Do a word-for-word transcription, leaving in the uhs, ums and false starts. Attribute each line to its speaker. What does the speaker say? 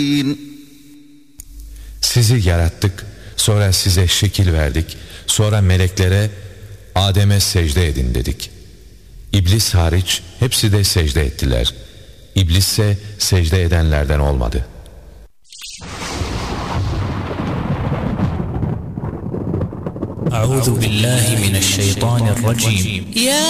Speaker 1: Sizi yarattık, sonra size şekil verdik, sonra meleklere Adem'e secde edin dedik. İblis hariç hepsi de secde ettiler. İblis ise secde edenlerden olmadı.
Speaker 2: Euzu billahi mineşşeytanirracim. Ya